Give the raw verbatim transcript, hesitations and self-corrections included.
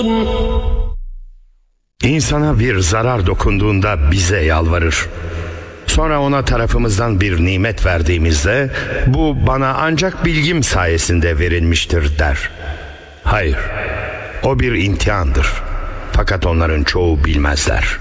İnsana bir zarar dokunduğunda bize yalvarır. Sonra ona tarafımızdan bir nimet verdiğimizde bu bana ancak bilgim sayesinde verilmiştir der. Hayır, o bir imtihandır. Fakat onların çoğu bilmezler.